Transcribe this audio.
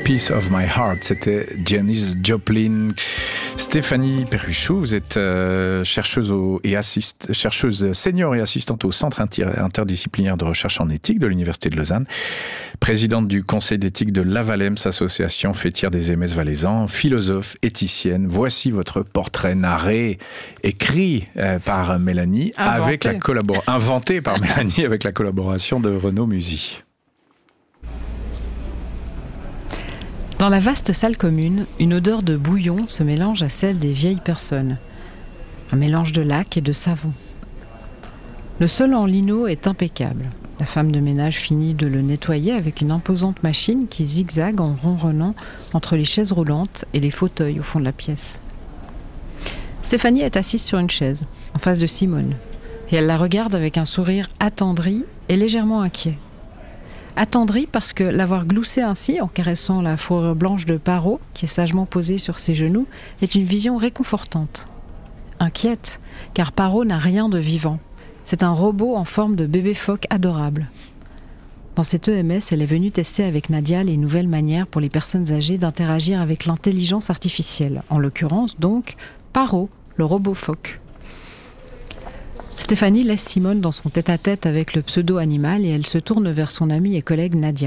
Piece of My Heart, c'était Janis Joplin. Stéphanie Perruchot, vous êtes chercheuse senior et assistante au Centre interdisciplinaire de recherche en éthique de l'Université de Lausanne, présidente du conseil d'éthique de l'Avalems, association fêtière des Aimés valaisans, philosophe, éthicienne. Voici votre portrait narré, écrit par Mélanie, inventé par Mélanie avec la collaboration de Renaud Musy. Dans la vaste salle commune, une odeur de bouillon se mélange à celle des vieilles personnes. Un mélange de laque et de savon. Le sol en lino est impeccable. La femme de ménage finit de le nettoyer avec une imposante machine qui zigzague en ronronnant entre les chaises roulantes et les fauteuils au fond de la pièce. Stéphanie est assise sur une chaise, en face de Simone, et elle la regarde avec un sourire attendri et légèrement inquiet. Attendrie parce que l'avoir gloussée ainsi, en caressant la fourrure blanche de Paro, qui est sagement posée sur ses genoux, est une vision réconfortante. Inquiète, car Paro n'a rien de vivant. C'est un robot en forme de bébé phoque adorable. Dans cette EMS, elle est venue tester avec Nadia les nouvelles manières pour les personnes âgées d'interagir avec l'intelligence artificielle. En l'occurrence, donc, Paro, le robot phoque. Stéphanie laisse Simone dans son tête-à-tête avec le pseudo-animal et elle se tourne vers son amie et collègue Nadia.